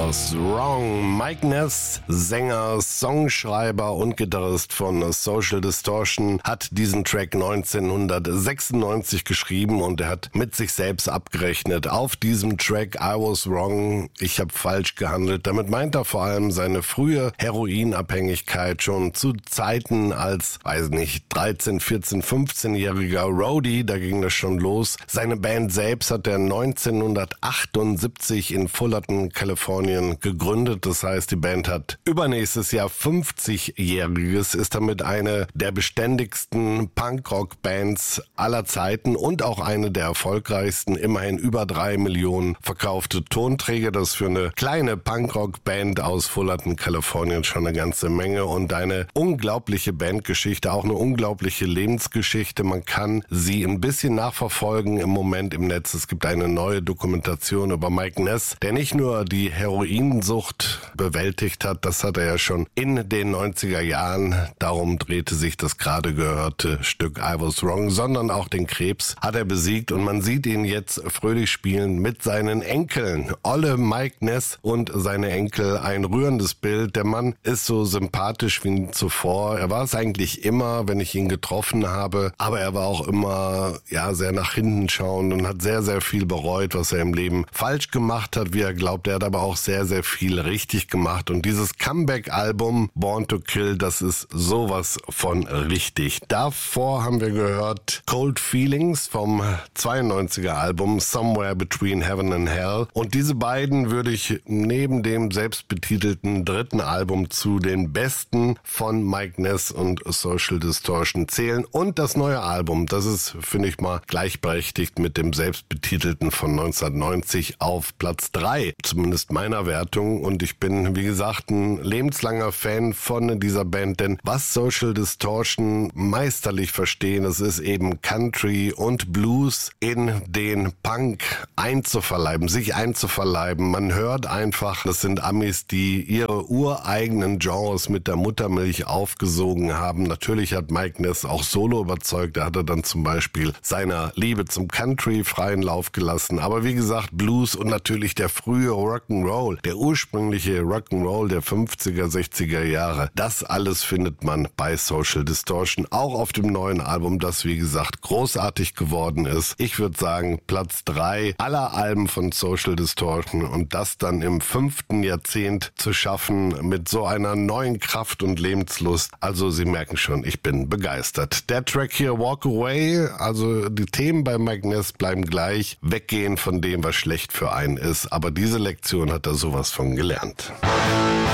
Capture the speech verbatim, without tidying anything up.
was wrong. Mike Ness, Sänger, Songschreiber und Gitarrist von Social Distortion, hat diesen Track neunzehnhundertsechsundneunzig geschrieben und er hat mit sich selbst abgerechnet. Auf diesem Track I was wrong, ich habe falsch gehandelt. Damit meint er vor allem seine frühe Heroinabhängigkeit schon zu Zeiten als, weiß nicht, dreizehn, vierzehn, fünfzehnjähriger Roadie, da ging das schon los. Seine Band selbst hat er neunzehnhundertachtundsiebzig in Fullerton, Kalifornien gegründet. Das heißt, die Band hat übernächstes Jahr fünfzigjähriges, ist damit eine der beständigsten Punkrock-Bands aller Zeiten und auch eine der erfolgreichsten. Immerhin über drei Millionen verkaufte Tonträger. Das ist für eine kleine Punkrock-Band aus Fullerton, Kalifornien schon eine ganze Menge und eine unglaubliche Bandgeschichte, auch eine unglaubliche Lebensgeschichte. Man kann sie ein bisschen nachverfolgen im Moment im Netz. Es gibt eine neue Dokumentation über Mike Ness, der nicht nur die Heroinsucht bewältigt hat, das hat er ja schon in den neunziger Jahren, darum drehte sich das gerade gehörte Stück I Was Wrong, sondern auch den Krebs hat er besiegt und man sieht ihn jetzt fröhlich spielen mit seinen Enkeln. Olle Mike Ness und seine Enkel, ein rührendes Bild. Der Mann ist so sympathisch wie nie zuvor. Er war es eigentlich immer, wenn ich ihn getroffen habe, aber er war auch immer ja sehr nach hinten schauend und hat sehr, sehr viel bereut, was er im Leben falsch gemacht hat, wie er glaubt. Er hat aber auch sehr, sehr viel richtig gemacht und dieses Comeback-Album Born to Kill, das ist sowas von richtig. Davor haben wir gehört Cold Feelings vom zweiundneunziger Album Somewhere Between Heaven and Hell und diese beiden würde ich neben dem selbstbetitelten dritten Album zu den besten von Mike Ness und Social Distortion zählen und das neue Album, das ist, finde ich mal, gleichberechtigt mit dem selbstbetitelten von neunzehnhundertneunzig auf Platz drei, zumindest meiner Wertung und ich bin, wie gesagt, ein lebenslanger Fan von dieser Band, denn was Social Distortion meisterlich verstehen, es ist eben Country und Blues in den Punk einzuverleiben, sich einzuverleiben. Man hört einfach, das sind Amis, die ihre ureigenen Genres mit der Muttermilch aufgesogen haben. Natürlich hat Mike Ness auch solo überzeugt, er hatte dann zum Beispiel seiner Liebe zum Country freien Lauf gelassen, aber wie gesagt, Blues und natürlich der frühe Rock'n'Roll, der ursprüngliche Rock'n'Roll der fünfziger, sechziger Jahre, das alles findet man bei Social Distortion, auch auf dem neuen Album, das wie gesagt großartig geworden ist. Ich würde sagen, Platz drei aller Alben von Social Distortion und das dann im fünften Jahrzehnt zu schaffen mit so einer neuen Kraft und Lebenslust. Also Sie merken schon, ich bin begeistert. Der Track hier, Walk Away, also die Themen bei Mike Ness bleiben gleich, weggehen von dem, was schlecht für einen ist, aber diese Lektion hat er sowas von gelernt.